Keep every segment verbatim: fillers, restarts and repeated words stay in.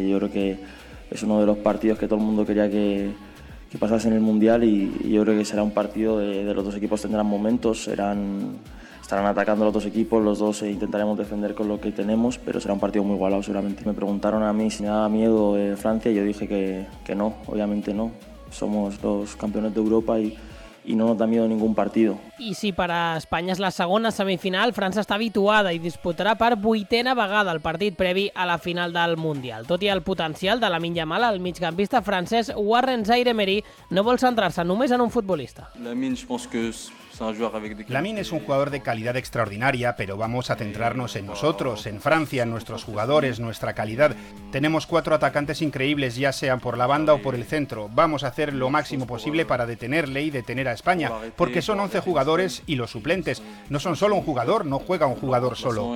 yo creo que es uno de los partidos que todo el mundo quería que, que pasase en el Mundial y, y yo creo que será un partido de, de los dos equipos tendrán momentos, serán, estarán atacando los dos equipos, los dos e intentaremos defender con lo que tenemos, pero será un partido muy igualado seguramente. Me preguntaron a mí si me daba miedo de Francia y yo dije que, que no, obviamente no. Somos los campeones de Europa y i no nos da miedo ningún partido. I si per a Espanya és la segona semifinal, França està habituada i disputarà per vuitena vegada el partit previ a la final del Mundial. Tot i el potencial de Lamine Yamal, el migcampista francès Warren Zaïre-Emery no vol centrar-se només en un futbolista. Lamine, je pense que Lamine es un jugador de calidad extraordinaria, pero vamos a centrarnos en nosotros, en Francia, en nuestros jugadores, nuestra calidad. Tenemos cuatro atacantes increíbles, ya sean por la banda o por el centro. Vamos a hacer lo máximo posible para detenerle y detener a España, porque son once jugadores y los suplentes. No son solo un jugador, no juega un jugador solo.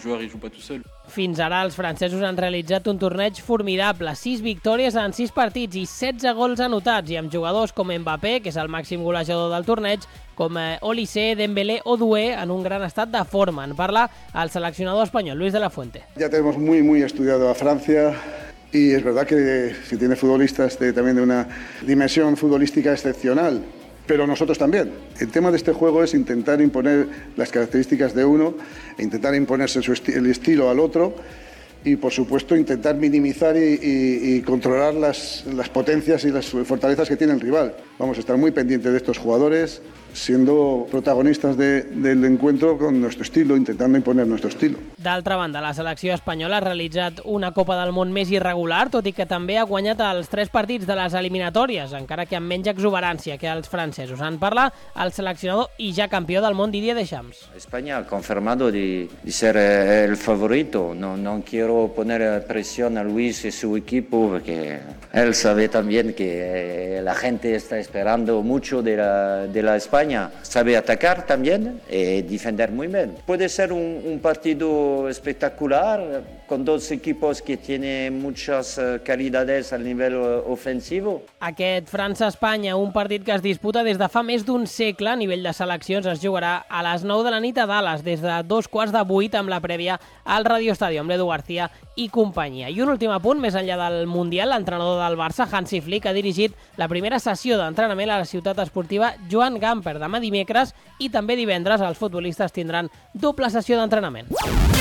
Fins ara els francesos han realitzat un torneig formidable, sis victòries en sis partits i setze gols anotats, i amb jugadors com Mbappé, que és el màxim golejador del torneig, com Olise, Dembélé o Doué en un gran estat de forma. En parla el seleccionador espanyol, Luis de la Fuente. Ya tenemos muy, muy estudiado a Francia y es verdad que si tiene futbolistas de, también de una dimensión futbolística excepcional, pero nosotros también. El tema de este juego es intentar imponer las características de uno e intentar imponerse su esti- el estilo al otro y, por supuesto, intentar minimizar y, y, y controlar las, las potencias y las fortalezas que tiene el rival. Vamos a estar muy pendientes de estos jugadores, siendo protagonistas de, del encuentro con nuestro estilo, intentando imponer nuestro estilo. D'altra banda, la selecció espanyola ha realitzat una Copa del Món més irregular, tot i que també ha guanyat els tres partits de les eliminatòries, encara que amb menys exuberància que els francesos. En parla el seleccionador i ja campió del món Didier Deschamps. España ha confirmado de, de ser el favorito. No, no quiero poner presión a Luis y su equipo, porque él sabe también que la gente está esperando mucho de la, de la España. Sabe atacar también y defender muy bien. Puede ser un, un partido espectacular con dos equipos que tienen muchas calidades al nivel ofensivo. Aquest França-Espanya, un partit que es disputa des de fa més d'un segle a nivell de seleccions, es jugarà a les nou de la nit a Dallas, des de dos quarts de vuit amb la prèvia al Radio Estadio amb l'Edu García i companyia. I un últim apunt, més enllà del Mundial, l'entrenador del Barça, Hansi Flick, ha dirigit la primera sessió d'entrenament a la ciutat esportiva Joan Gamper demà dimecres, i també divendres els futbolistes tindran doble sessió d'entrenament.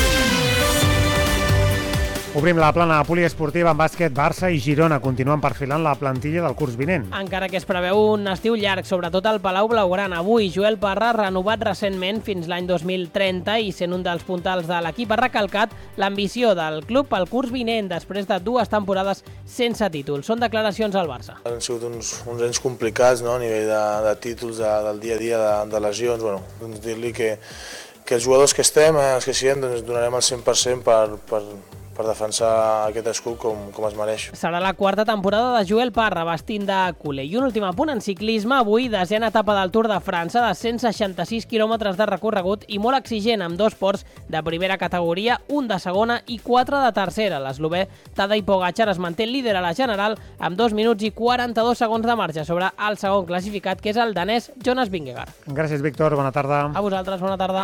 Obrim la plana poliesportiva en bàsquet. Barça i Girona continuen perfilant la plantilla del curs vinent. Encara que es preveu un estiu llarg, sobretot al Palau Blaugrana. Avui, Joel Parra, renovat recentment fins l'any dos mil trenta i sent un dels puntals de l'equip, ha recalcat l'ambició del club pel curs vinent després de dues temporades sense títol. Són declaracions al Barça. Han sigut uns, uns anys complicats, no? A nivell de, de títols, de, del dia a dia, de, de lesions. Bueno, doncs dir-li que, que els jugadors que estem, els que siguem, doncs donarem el cent per cent per, per, per defensar aquest escut com, com es mereix. Serà la quarta temporada de Joel Parra vestint de culer. I un últim apunt en ciclisme. Avui, desena etapa del Tour de França de cent seixanta-sis quilòmetres de recorregut i molt exigent, amb dos ports de primera categoria, un de segona i quatre de tercera. L'eslovè Tadej Pogačar es manté líder a la general amb dos minuts i quaranta-dos segons de marge sobre el segon classificat, que és el danès Jonas Vingegaard. Gràcies, Víctor. Bona tarda. A vosaltres, bona tarda.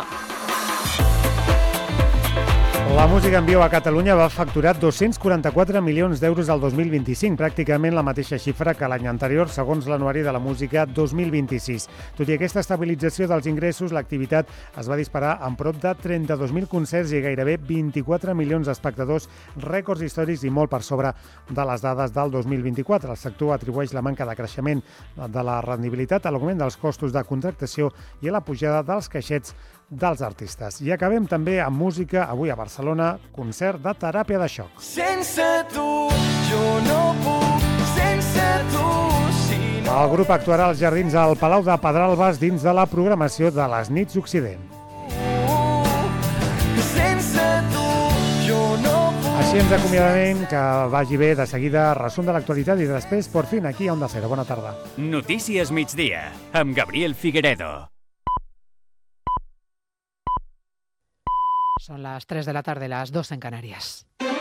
La música en viu a Catalunya va facturar dos-cents quaranta-quatre milions d'euros el dos mil vint-i-cinc, pràcticament la mateixa xifra que l'any anterior, segons l'Anuari de la Música dos mil vint-i-sis. Tot i aquesta estabilització dels ingressos, l'activitat es va disparar amb prop de trenta-dos mil concerts i gairebé vint-i-quatre milions d'espectadors, rècords històrics i molt per sobre de les dades del dos mil vint-i-quatre. El sector atribueix la manca de creixement de la rendibilitat a l'augment dels costos de contractació i a la pujada dels caixets dels artistes. I acabem també amb música. Avui a Barcelona, concert de Teràpia de Xoc. Sense tu jo no puc, sense tu si no... El grup actuarà als jardins del Palau de Pedralbes dins de la programació de les Nits Occident. Sense tu jo no puc. Així ens acomiadament, que vagi bé. De seguida, resum de l'actualitat i després, por fin, aquí a Onda Cero. Bona tarda. Notícies migdia, amb Gabriel Figueredo. Son las tres de la tarde, las dos en Canarias.